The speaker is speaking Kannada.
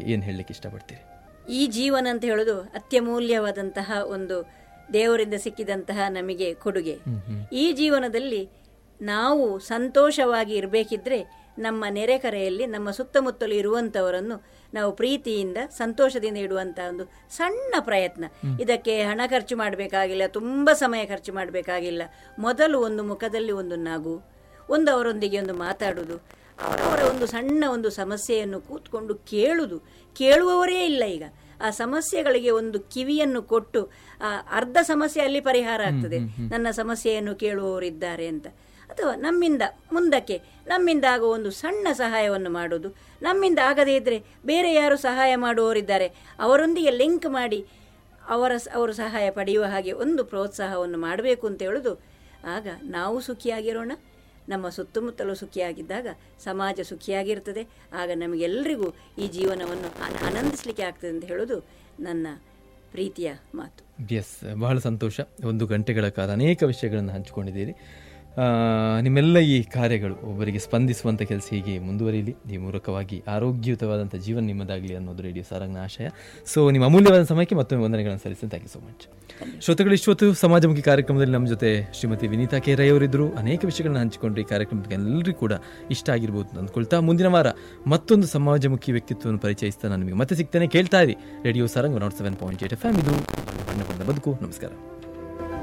ಏನು ಹೇಳಲಿಕ್ಕೆ ಇಷ್ಟಪಡ್ತೀರಿ? ಈ ಜೀವನ ಅಂತ ಹೇಳೋದು ಅತ್ಯಮೂಲ್ಯವಾದಂತಹ ಒಂದು ದೇವರಿಂದ ಸಿಕ್ಕಿದಂತಹ ನಮಗೆ ಕೊಡುಗೆ. ಈ ಜೀವನದಲ್ಲಿ ನಾವು ಸಂತೋಷವಾಗಿ ಇರಬೇಕಿದ್ರೆ ನಮ್ಮ ನೆರೆಕರೆಯಲ್ಲಿ ನಮ್ಮ ಸುತ್ತಮುತ್ತಲು ಇರುವಂಥವರನ್ನು ನಾವು ಪ್ರೀತಿಯಿಂದ ಸಂತೋಷದಿಂದ ಇಡುವಂಥ ಒಂದು ಸಣ್ಣ ಪ್ರಯತ್ನ. ಇದಕ್ಕೆ ಹಣ ಖರ್ಚು ಮಾಡಬೇಕಾಗಿಲ್ಲ, ತುಂಬ ಸಮಯ ಖರ್ಚು ಮಾಡಬೇಕಾಗಿಲ್ಲ. ಮೊದಲು ಒಂದು ಮುಖದಲ್ಲಿ ಒಂದು ನಗು, ಒಂದು ಅವರೊಂದಿಗೆ ಒಂದು ಮಾತಾಡುವುದು, ಅವರವರ ಒಂದು ಸಣ್ಣ ಒಂದು ಸಮಸ್ಯೆಯನ್ನು ಕೂತ್ಕೊಂಡು ಕೇಳುವವರೇ ಇಲ್ಲ ಈಗ. ಆ ಸಮಸ್ಯೆಗಳಿಗೆ ಒಂದು ಕಿವಿಯನ್ನು ಕೊಟ್ಟು ಆ ಅರ್ಧ ಸಮಸ್ಯೆ ಅಲ್ಲಿ ಪರಿಹಾರ ಆಗ್ತದೆ, ನನ್ನ ಸಮಸ್ಯೆಯನ್ನು ಕೇಳುವವರಿದ್ದಾರೆ ಅಂತ. ಅಥವಾ ನಮ್ಮಿಂದ ಆಗುವ ಒಂದು ಸಣ್ಣ ಸಹಾಯವನ್ನು ಮಾಡೋದು. ನಮ್ಮಿಂದ ಆಗದೇ ಇದ್ದರೆ ಬೇರೆ ಯಾರು ಸಹಾಯ ಮಾಡುವವರಿದ್ದಾರೆ, ಅವರೊಂದಿಗೆ ಲಿಂಕ್ ಮಾಡಿ ಅವರು ಸಹಾಯ ಪಡೆಯುವ ಹಾಗೆ ಒಂದು ಪ್ರೋತ್ಸಾಹವನ್ನು ಮಾಡಬೇಕು ಅಂತ ಹೇಳೋದು. ಆಗ ನಾವು ಸುಖಿಯಾಗಿರೋಣ, ನಮ್ಮ ಸುತ್ತಮುತ್ತಲೂ ಸುಖಿಯಾಗಿದ್ದಾಗ ಸಮಾಜ ಸುಖಿಯಾಗಿರ್ತದೆ. ಆಗ ನಮಗೆಲ್ಲರಿಗೂ ಈ ಜೀವನವನ್ನು ಆನಂದಿಸಲಿಕ್ಕೆ ಆಗ್ತದೆ ಅಂತ ಹೇಳೋದು ನನ್ನ ಪ್ರೀತಿಯ ಮಾತು. ಎಸ್, ಬಹಳ ಸಂತೋಷ. 1 ಗಂಟೆಗಳ ಕಾಲ ಅನೇಕ ವಿಷಯಗಳನ್ನು ಹಂಚಿಕೊಂಡಿದ್ದೀರಿ. ನಿಮ್ಮೆಲ್ಲ ಈ ಕಾರ್ಯಗಳು ಒಬ್ಬರಿಗೆ ಸ್ಪಂದಿಸುವಂಥ ಕೆಲಸ ಹೀಗೆ ಮುಂದುವರಿಯಲಿ. ಈ ಮೂಲಕವಾಗಿ ಆರೋಗ್ಯಯುತವಾದಂಥ ಜೀವನ ನಿಮ್ಮದಾಗಲಿ ಅನ್ನೋದು ರೇಡಿಯೋ ಸಾರಂಗ್ನ ಆಶಯ. ಸೊ ನಿಮ್ಮ ಅಮೂಲ್ಯವಾದ ಸಮಯಕ್ಕೆ ಮತ್ತೊಮ್ಮೆ ವಂದನೆಗಳನ್ನು ಸಲ್ಲಿಸ್ತೀನಿ. Thank you so much. ಶ್ರೋತೃಗಳು, ಇಷ್ಟೊತ್ತು ಸಮಾಜಮುಖಿ ಕಾರ್ಯಕ್ರಮದಲ್ಲಿ ನಮ್ಮ ಜೊತೆ ಶ್ರೀಮತಿ ವಿನೀತಾ ಕೆ ರೈ ಅವರಿದ್ದರು. ಅನೇಕ ವಿಷಯಗಳನ್ನ ಹಂಚಿಕೊಂಡ್ರು. ಈ ಕಾರ್ಯಕ್ರಮಕ್ಕೆ ಎಲ್ಲರಿಗೂ ಕೂಡ ಇಷ್ಟ ಆಗಿರ್ಬೋದು ಅಂದ್ಕೊಳ್ತಾ, ಮುಂದಿನ ವಾರ ಮತ್ತೊಂದು ಸಮಾಜಮುಖಿ ವ್ಯಕ್ತಿತ್ವವನ್ನು ಪರಿಚಯಿಸ್ತಾ ನಾನು ನಿಮಗೆ ಮತ್ತೆ ಸಿಗ್ತೇನೆ. ಕೇಳ್ತಾ ಇರಿ ರೇಡಿಯೋ ಸಾರಂಗ್ 107.8 FM. ಇದು ಬಣ್ಣ ಬಣ್ಣದ ಬದುಕು. ನಮಸ್ಕಾರ.